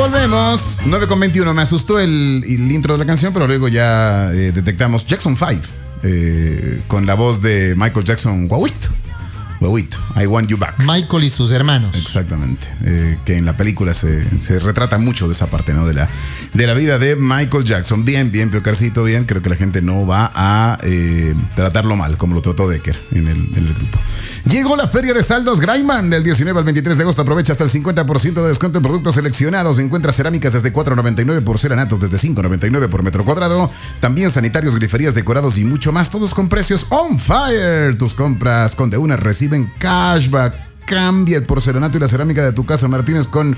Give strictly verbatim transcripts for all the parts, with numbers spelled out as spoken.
volvemos. nueve con veintiuno. Me asustó el, el intro de la canción, pero luego ya eh, detectamos Jackson five eh, con la voz de Michael Jackson. Guauito. Guauito. I want you back. Michael y sus hermanos. Exactamente. Eh, que en la película se, se retrata mucho de esa parte, ¿no? De la, de la vida de Michael Jackson. Bien, bien, Piocarcito, bien. Creo que la gente no va a eh, tratarlo mal, como lo trató Decker en el, en el grupo. Llegó la Feria de Saldos Graiman del diecinueve al veintitrés de agosto. Aprovecha hasta el cincuenta por ciento de descuento en productos seleccionados. Encuentra cerámicas desde cuatro noventa y nueve, porcelanatos desde cinco noventa y nueve por metro cuadrado. También sanitarios, griferías, decorados y mucho más. Todos con precios on fire. Tus compras con De Una reciben cashback. Cambia el porcelanato y la cerámica de tu casa, Martínez, con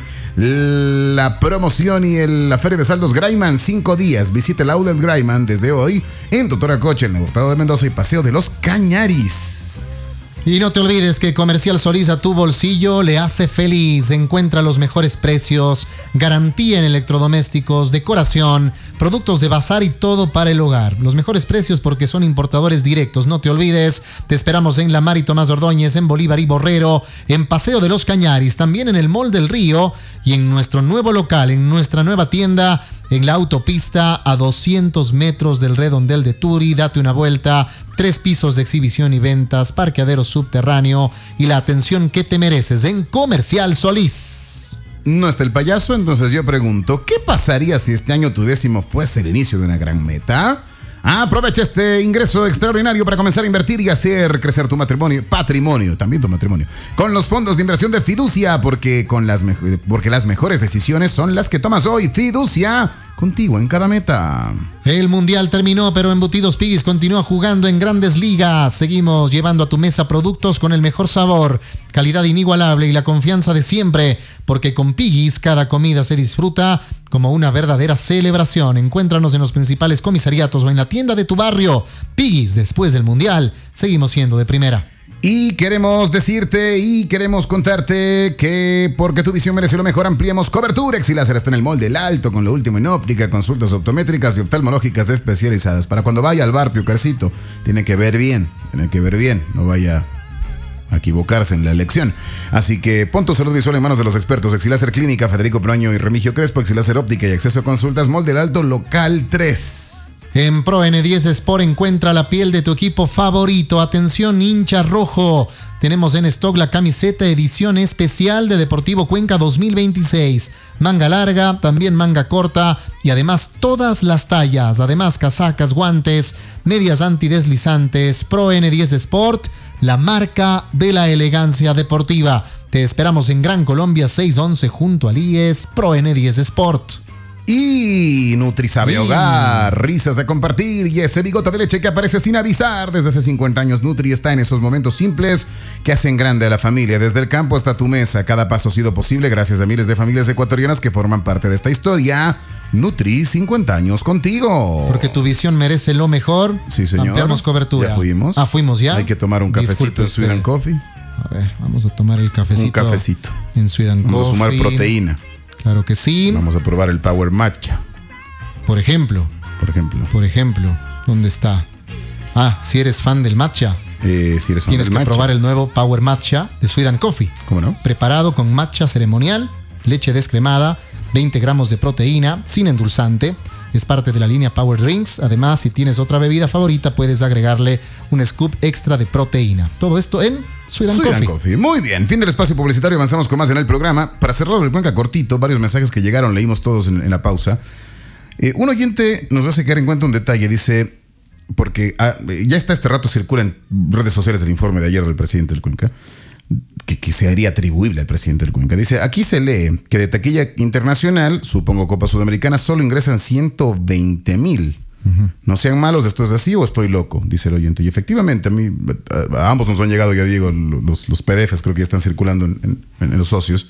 la promoción y el, la Feria de Saldos Graiman. Cinco días. Visite el Outlet Graiman desde hoy en Totoracoche, en el Hurtado de Mendoza y Paseo de los Cañaris. Y no te olvides que Comercial Solís a tu bolsillo le hace feliz. Encuentra los mejores precios, garantía en electrodomésticos, decoración, productos de bazar y todo para el hogar. Los mejores precios porque son importadores directos. No te olvides, te esperamos en La Mar y Tomás Ordóñez, en Bolívar y Borrero, en Paseo de los Cañaris, también en el Mall del Río y en nuestro nuevo local, en nuestra nueva tienda, en la autopista a doscientos metros del redondel de Turi. Date una vuelta, tres pisos de exhibición y ventas, parqueadero subterráneo y la atención que te mereces en Comercial Solís. No está el payaso, entonces yo pregunto, ¿qué pasaría si este año tu décimo fuese el inicio de una gran meta? Aprovecha este ingreso extraordinario para comenzar a invertir y hacer crecer tu matrimonio, patrimonio, también tu matrimonio, con los fondos de inversión de Fiducia, porque, con las, me- porque las mejores decisiones son las que tomas hoy. Fiducia, contigo en cada meta. El Mundial terminó, pero Embutidos Piggy's continúa jugando en Grandes Ligas. Seguimos llevando a tu mesa productos con el mejor sabor, calidad inigualable y la confianza de siempre, porque con Piggy's cada comida se disfruta como una verdadera celebración. Encuéntranos en los principales comisariatos o en la tienda de tu barrio. Piggy's, después del Mundial, seguimos siendo de primera. Y queremos decirte y queremos contarte que porque tu visión merece lo mejor, ampliemos cobertura. Exiláser está en el Mall del Alto con lo último en óptica, consultas optométricas y oftalmológicas especializadas. Para cuando vaya al bar, Piocarcito, tiene que ver bien, tiene que ver bien, no vaya a equivocarse en la elección. Así que pon tu salud visual en manos de los expertos. Exiláser Clínica, Federico Proaño y Remigio Crespo. Exiláser Óptica y acceso a consultas, Mall del Alto, local tres. En Pro N diez Sport encuentra la piel de tu equipo favorito. Atención, hincha rojo. Tenemos en stock la camiseta edición especial de Deportivo Cuenca dos mil veintiséis. Manga larga, también manga corta y además todas las tallas. Además casacas, guantes, medias antideslizantes. Pro N diez Sport, la marca de la elegancia deportiva. Te esperamos en Gran Colombia seis once junto al I E S. Pro N diez Sport. Y Nutrisabe Y... Hogar, risas de compartir y ese bigote de leche que aparece sin avisar. Desde hace cincuenta años Nutri está en esos momentos simples que hacen grande a la familia. Desde el campo hasta tu mesa, cada paso ha sido posible gracias a miles de familias ecuatorianas que forman parte de esta historia. Nutri, cincuenta años contigo. Porque tu visión merece lo mejor. Sí, señor. Ampliamos cobertura. Ya fuimos. Ah, fuimos ya. Hay que tomar un cafecito Disculpe en Sweet and usted. Coffee. A ver, vamos a tomar el cafecito. Un cafecito. En Sweet and Vamos Coffee. a sumar proteína. Claro que sí. Vamos a probar el Power Matcha, Por ejemplo, por ejemplo. por ejemplo, ¿dónde está? Ah, si eres fan del matcha, Eh, si eres fan tienes del que matcha. probar el nuevo Power Matcha de Sweet and Coffee. ¿Cómo no? Preparado con matcha ceremonial, leche descremada, veinte gramos de proteína, sin endulzante. Es parte de la línea Power Drinks. Además, si tienes otra bebida favorita, puedes agregarle un scoop extra de proteína. Todo esto en Sweet and Sweet Coffee. and Coffee. Muy bien, fin del espacio publicitario, avanzamos con más en el programa. Para cerrar el Cuenca cortito, varios mensajes que llegaron, leímos todos en, en la pausa. Eh, un oyente nos hace caer en cuenta un detalle, dice, porque ah, ya está este rato circula en redes sociales el informe de ayer del presidente del Cuenca, que, que se haría atribuible al presidente del Cuenca. Dice, aquí se lee que de taquilla internacional, supongo Copa Sudamericana, solo ingresan ciento veinte mil. Uh-huh. No sean malos, ¿esto es así o estoy loco? Dice el oyente. Y efectivamente, a mí, a, a ambos nos han llegado, ya digo, los, los P D Fs, creo que ya están circulando en, en, en los socios.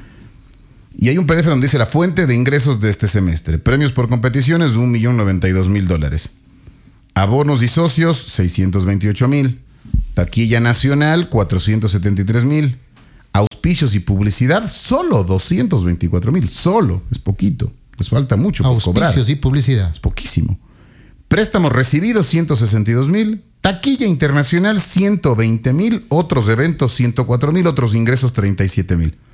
Y hay un P D F donde dice la fuente de ingresos de este semestre. Premios por competiciones, un millón noventa y dos mil dólares. Abonos y socios, seiscientos veintiocho mil. Taquilla nacional, cuatrocientos setenta y tres mil. Auspicios y publicidad, solo doscientos veinticuatro mil. Solo, es poquito. Les falta mucho por cobrar. Auspicios y publicidad. Es poquísimo. Préstamos recibidos, ciento sesenta y dos mil. Taquilla internacional, ciento veinte mil. Otros eventos, ciento cuatro mil. Otros ingresos, treinta y siete mil.